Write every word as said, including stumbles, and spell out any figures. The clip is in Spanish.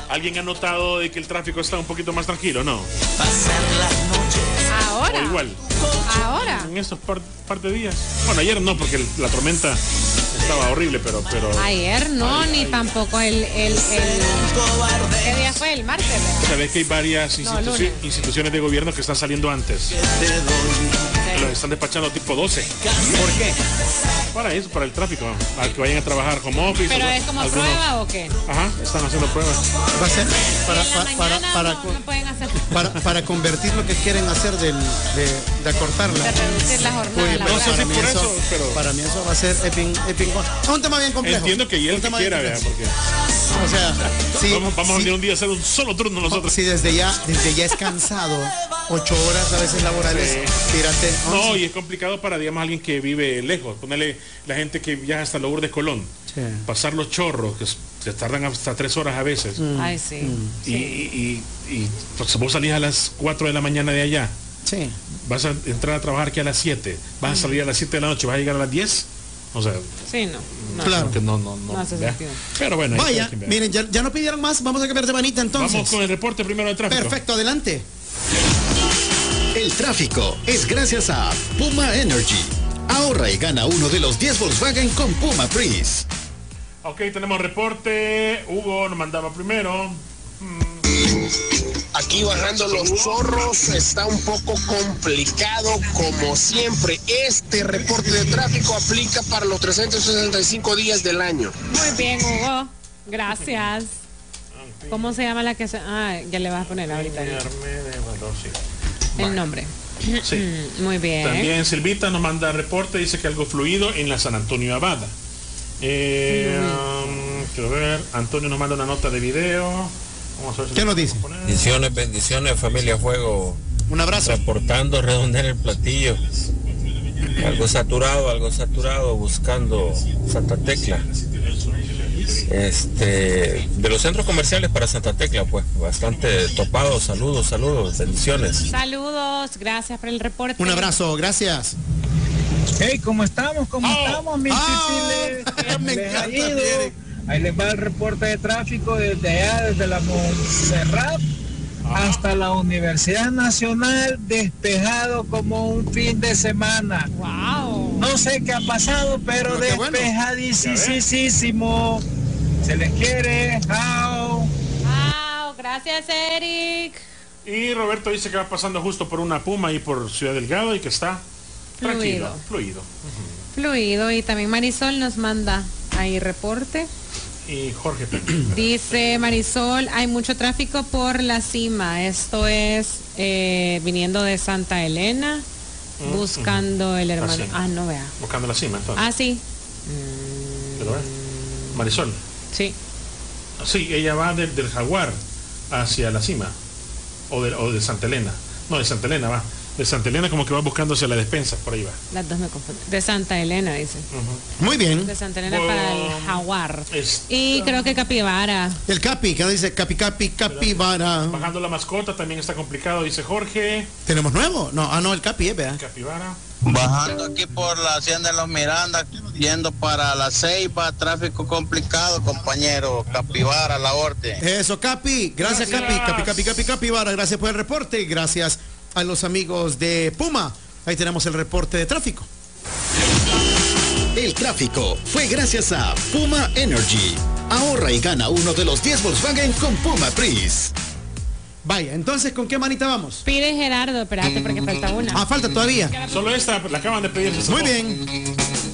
¿Alguien ha notado de que el tráfico está un poquito más tranquilo, no? Ahora. O igual. Ahora. En estos par, par de días. Bueno, ayer no, porque el, la tormenta estaba horrible, pero... pero ayer no, ay, ni ay. tampoco el, el, el... ¿Qué día fue? El martes, ¿verdad? Sabes que hay varias institu No, lunes. instituciones de gobierno que están saliendo antes. Sí. Los están despachando tipo doce. ¿Por qué? Para eso, para el tráfico. Para que vayan a trabajar home office. ¿Pero o, es como algunos- prueba o qué? Ajá, están haciendo pruebas. Va a ser para, En la para, para, mañana para, no, no pueden hacer... para, para convertir lo que quieren hacer del, de, de acortarla. De reducir la jornada Uy, laboral. no sé para, si mí por eso, eso, pero- para mí eso va a ser epin, epin, es un tema bien complejo. Entiendo que y él Un que tema bien quiera, vea, complejo. porque O sea, sí, vamos, vamos a sí, venir un día a hacer un solo turno nosotros. sí, desde ya, desde ya es cansado, ocho horas a veces laborales, Sí. tírate No, once. y es complicado para, digamos, alguien que vive lejos. Ponerle la gente que viaja hasta Lourdes Colón. Sí. Pasar los chorros, que se tardan hasta tres horas a veces. Ay, sí. Y, y, y, y, pues, vos salís a las cuatro de la mañana de allá. Sí. Vas a entrar a trabajar aquí a las siete. Vas a salir a las siete de la noche. Vas a llegar a las diez. O sea, Sí, no. no. Claro. que no, no, no. No hace ¿vea? sentido. Pero bueno, ahí Vaya, cada quien vea. miren, ya, ya no pidieron más, vamos a cambiar de manita entonces. Vamos con el reporte primero de tráfico. Perfecto, adelante. El tráfico es gracias a Puma Energy. Ahorra y gana uno de los diez Volkswagen con Puma Breeze. Ok, tenemos reporte. Hugo nos mandaba primero. Aquí bajando los zorros está un poco complicado como siempre. Este reporte de tráfico aplica para los trescientos sesenta y cinco días del año. Muy bien, Hugo. Gracias. ¿Cómo se llama la que se...? Ah, ya le vas a poner ahorita el, el nombre. Sí. Muy bien. También Silvita nos manda reporte, dice que algo fluido en la San Antonio Abada. Eh, um, quiero ver, Antonio nos manda una nota de video. Vamos a ver si ¿Qué lo nos podemos dice? poner. Bendiciones, bendiciones, familia Fuego. Un abrazo. Reportando, redondear el platillo. Algo saturado, algo saturado, buscando Santa Tecla. Este, de los centros comerciales para Santa Tecla, pues, bastante topado. Saludos, saludos, bendiciones. Saludos, gracias por el reporte. Un abrazo, gracias. Hey, ¿cómo estamos? ¿Cómo Oh. estamos, mis Oh. chipiles? Me Les encanta, ha ido. Derek. Ahí les va el reporte de tráfico desde allá, desde la Montserrat hasta la Universidad Nacional, despejado como un fin de semana. Wow. No sé qué ha pasado, pero Pero qué bueno. despejadísimo. Se les quiere. Chao. Wow, gracias, Eric. Y Roberto dice que va pasando justo por una Puma y por Ciudad Delgado y que está tranquilo, fluido. Fluido. Y también Marisol nos manda ahí reporte. Y Jorge también. Dice Marisol, hay mucho tráfico por la cima. Esto es eh, viniendo de Santa Elena, Mm, buscando el hermano. cima. Ah, no vea. Buscando la cima, entonces. Ah, sí. ¿Lo ves? Marisol. Sí. Sí, ella va del, del Jaguar hacia la cima. O de, o de Santa Elena. No, de Santa Elena va. De Santa Elena como que va buscando hacia la despensa, por ahí va. Las dos me confunden. De Santa Elena, dice. Muy bien. De Santa Elena Bueno, para el Jaguar. es- Y creo que Capibara. El Capi, que dice Capi, Capi, Capibara. Bajando la mascota también está complicado, dice Jorge. ¿Tenemos nuevo? No, ah, no, el Capi, eh, vea. Capibara. Bajando aquí por la Hacienda de los Miranda, yendo para la Ceiba, tráfico complicado, compañero. Capibara, la orden. Eso, Capi. Gracias, Gracias. Capi. Capi, Capi, Capi, Capibara. Gracias por el reporte. Gracias a los amigos de Puma. Ahí tenemos el reporte de tráfico. El tráfico fue gracias a Puma Energy. Ahorra y gana uno de los diez Volkswagen con Puma Breeze. Vaya, entonces, ¿con qué manita vamos? Pide Gerardo, espérate porque falta una. Ah, falta todavía. Solo esta, la acaban de pedir. se Muy sacó. bien.